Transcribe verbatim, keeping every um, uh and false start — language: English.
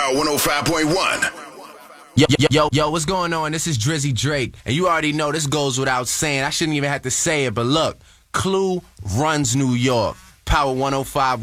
Power one oh five point one. Yo, yo, yo, yo, what's going on? This is Drizzy Drake. And you already know this goes without saying. I shouldn't even have to say it, but look, Clue runs New York. Power one oh five.